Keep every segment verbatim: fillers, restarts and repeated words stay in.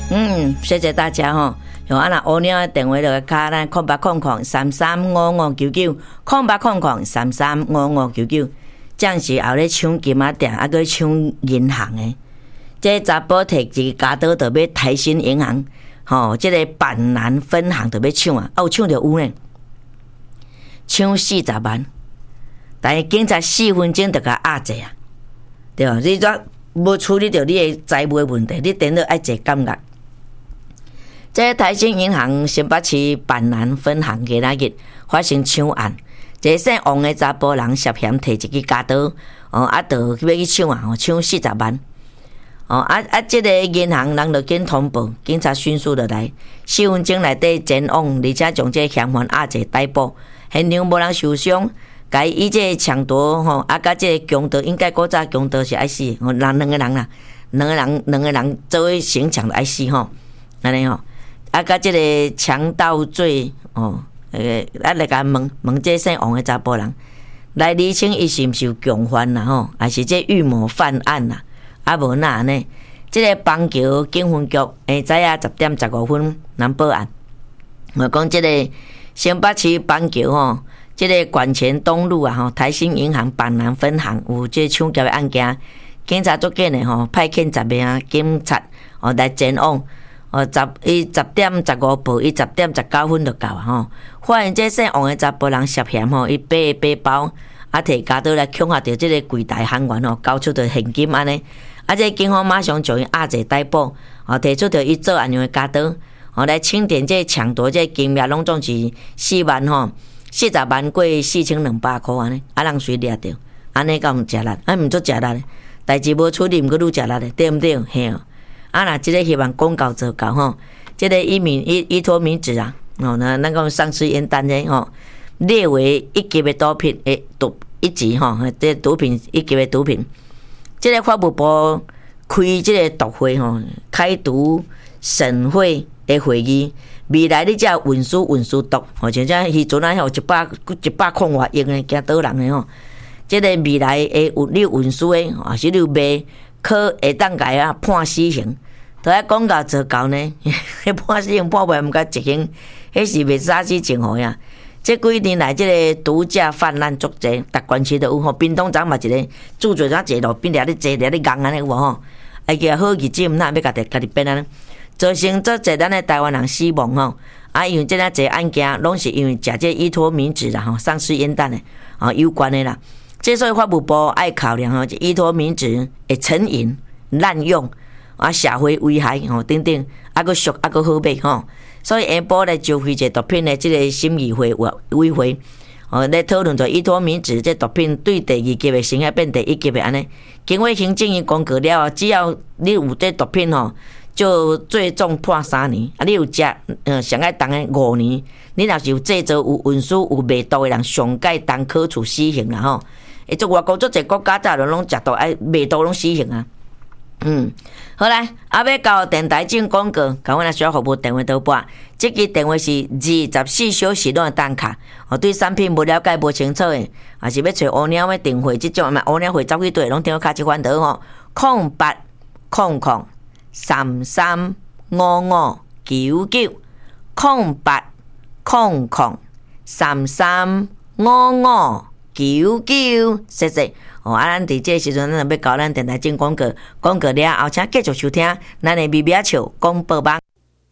嗯，谢谢大家哈。用啊那乌鸟的电话就卡咱空八空空三三五五九九，空八空空三三五五九九。这样是后咧抢金仔店，啊个抢银行的。这查甫摕一个家刀，就要台新银行，吼、哦，这个板南分行就要抢啊，啊有抢着有呢，抢四十万，但是警察四分钟就甲压制啊，对吧？你若无处理到你的财务问题，你等到爱坐监狱。这台新银行新北市板南分行今仔日发生抢案，一个姓王的查甫人涉嫌摕一支家刀，哦，啊，就要去抢啊，抢四十万。哦，啊啊，这个银行人就紧通报，警察迅速就来，四分钟内底前往，而且将这嫌犯压制逮捕，现场无人受伤。该以这抢夺吼，啊，甲这强盗应该古早强盗是爱死，吼，人两个人啦，两个人两个人做伙行抢就爱死吼，安尼吼。啊，甲即个强盗罪哦，诶，啊来甲问问这姓王的查甫人，来厘清伊是毋是有共犯啦吼，还是这预谋犯案啦？啊无那安尼，即个邦桥警分局诶，早呀十点十五分人报案，我讲即个新北市邦桥吼，即个管前东路啊吼，台新银行板南分行有即抢劫的案件，警察足紧的吼，派遣十名警察哦来前往。哦，十伊十点十五报，伊十点十九分就到啊吼。发现这姓王的查甫人涉嫌吼，伊背背包啊，摕家刀来抢下着即个柜台行员吼，交出着现金安尼。啊，这警方马上将伊压制逮捕，哦，提出着伊作案用的家刀，哦来清点这抢夺这金额拢总是四万吼，四十万过四千两百块安尼，啊人随掠着，安尼敢毋食力？啊毋做食力的，代志无处理，毋过愈食力的，对毋对？嘿哦。啊，那这个希望公告做到吼，这个依名依依托名字啊，哦，那那个上市烟单呢吼，列为一级的毒品诶，毒一级吼，这毒品一级的毒品。这个法务部开这个毒会吼，开毒审会的会议，未来你才运输运输毒，吼，像这迄阵啊，有一百一百空外亿的惊倒人的吼，这个未来诶有你运输的，还是你卖。可会当甲伊啊判死刑，都喺广告做到呢。迄判死刑判袂毋甲执行，迄是袂杀死情何呀？这几年来，这个毒驾泛滥足济，达关市都有吼。滨东站嘛一个住嘴怎坐路边掠咧坐掠咧硬安尼有无吼？哎个好日子毋哪要家己家己变安尼，造成足济咱的台湾人死亡吼。啊，因为这呐济案件拢是因为食这依托名字啦吼，丧尸烟弹的啊有关的啦。这所以法务部爱考量吼，依托名字会成瘾、滥用啊，社会危害吼等等，啊个俗啊个好买吼，所以下晡来召开一个毒品的这个审议会委会，哦来讨论着依托名字这毒品对第二级的刑害变第一级的安尼。经过行政院公告了，只要你有这毒品吼，就最重判三年，啊你有食呃上爱重的五年，你若是有制造、有运输、有卖毒的人，上届当可处死刑啦吼。诶，做外国做一个国家早就拢食毒，爱卖毒拢死刑啊。嗯，好来，啊要到电台进广告，甲阮来小服务电话倒拨。这支电话是二十四小时拢会当卡。哦，对产品无了解、无清楚的，还是要找乌鸟的电话，即种嘛乌鸟会走去对，拢电话卡一番倒吼，空八空空三三五五九九，空八空空三三五五。九九，谢谢。哦，啊，咱伫这时阵，咱要搞咱电台进广告，广告了后，请继续收听咱的咪咪笑广播网。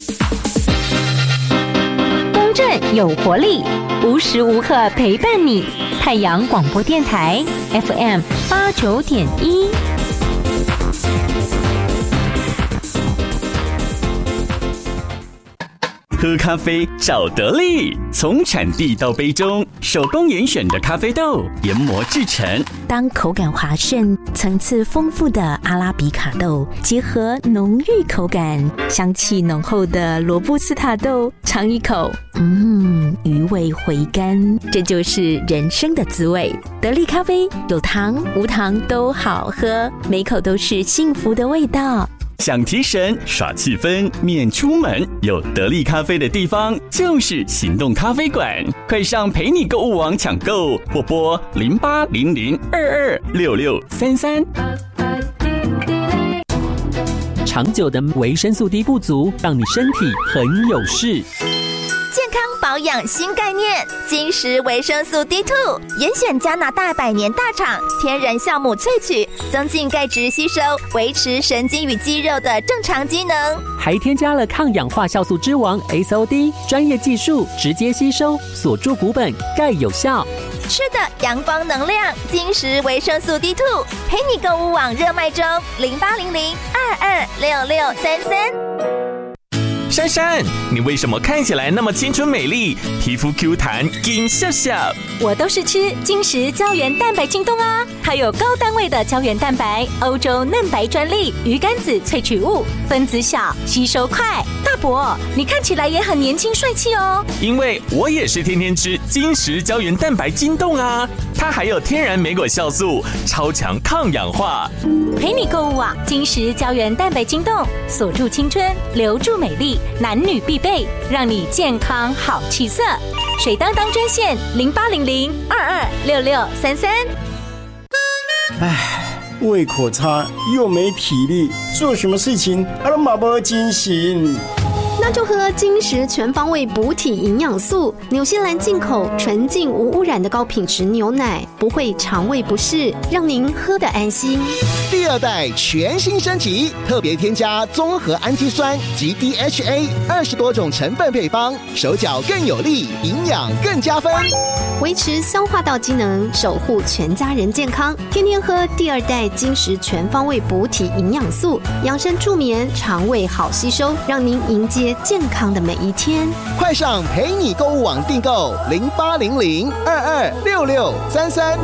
公正有活力，无时无刻陪伴你。太阳广播电台 F M 八九点一。 喝咖啡找得力，从产地到杯中，手工严选的咖啡豆研磨制成。 当口感滑顺、层次丰富的阿拉比卡豆结合浓郁口感、香气浓厚的罗布斯塔豆，尝一口，嗯，余味回甘，这就是人生的滋味。得力咖啡有糖无糖都好喝，每口都是幸福的味道。 想提神耍气氛免出门，有得力咖啡的地方就是行动咖啡馆，快上陪你购物网抢购，或拨零八零零二二六六三三。 长久的维生素 D 不足，让你身体很有事。 健康保养新概念，金石维生素 D 二 严选加拿大百年大厂天然酵母萃取，增进钙质吸收，维持神经与肌肉的正常机能， 还添加了抗氧化酵素之王 S O D， 专业技术直接吸收，锁住骨本，钙有效。 吃的阳光能量，金石维生素 D 二， 陪你购物网热卖中，零八零零二二六六三三。 珊珊，你为什么看起来那么青春美丽，皮肤 Q 弹金笑笑？ 我都是吃金石胶原蛋白晶冻啊，它有高单位的胶原蛋白，欧洲嫩白专利，鱼肝子萃取物，分子小，吸收快。大伯，你看起来也很年轻帅气哦。 因为我也是天天吃金石胶原蛋白晶冻啊，它还有天然莓果酵素，超强抗氧化。 陪你购物网，金石胶原蛋白晶冻，锁住青春，留住美丽，男女必备，让你健康好气色。水当当专线零八零零二二六六三三。 唉，胃口差又没体力，做什么事情啊都没精神。 那就喝金石全方位补体营养素，纽西兰进口纯净无污染的高品质牛奶，不会肠胃不适，让您喝得安心。 第二代全新升级，特别添加综合氨基酸及 D H A 二十多种成分配方，手脚更有力，营养更加分， 维持消化道机能，守护全家人健康。天天喝第二代金石全方位补体营养素，养生助眠，肠胃好吸收，让您迎接健康的每一天。 快上陪你购物网订购零八零零二二六六三三。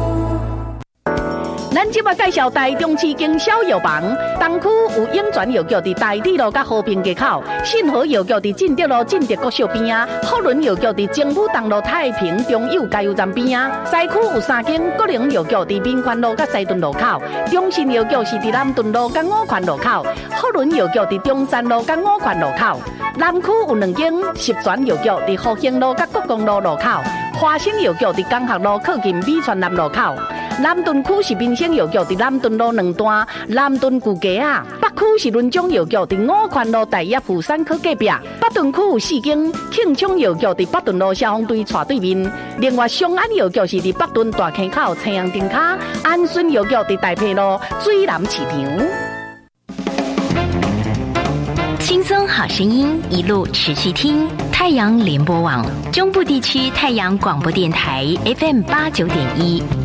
咱今麦介绍台中市经销药房，东区有永泉药局伫台铁路甲和平街口，信和药局伫进德路进德国小边啊，福伦药局伫政府东路太平中友加油站边啊，西区有三间国营药局伫民权路甲西屯路口，中信药局是伫南屯路甲五权路口，福伦药局伫中山路甲五权路口，南区有两间十全药局伫复兴路甲国公路路口，华兴药局伫江学路靠近美泉南路口。南屯区是民生药局伫南屯路两段南屯旧街啊，北区是伦中药局伫五权路大业富山科隔壁，北屯区有四间庆昌药局伫北屯路消防队斜对面，另外松安药局是伫北屯大坑口青阳灯卡，安顺药局伫大坪路水南市场。 轻松好声音，一路持续听太阳联播网中部地区太阳广播电台 F M 八九点一。